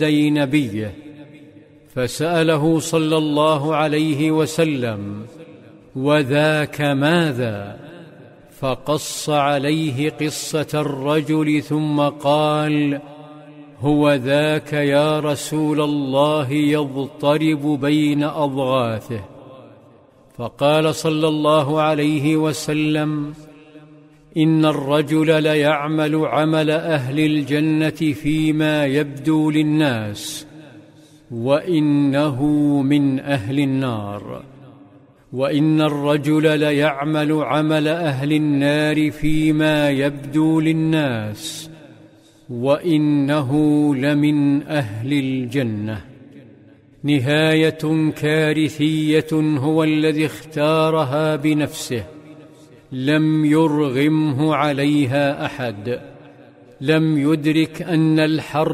يدي نبيه، فسأله صلى الله عليه وسلم: وذاك ماذا؟ فقص عليه قصة الرجل ثم قال: هو ذاك يا رسول الله يضطرب بين أضغاثه. فقال صلى الله عليه وسلم: إن الرجل ليعمل عمل أهل الجنة فيما يبدو للناس، وإنه من أهل النار، وإن الرجل ليعمل عمل أهل النار فيما يبدو للناس، وإنه لمن أهل الجنة. نهاية كارثية هو الذي اختارها بنفسه، لم يرغمه عليها أحد، لم يدرك أن الحرب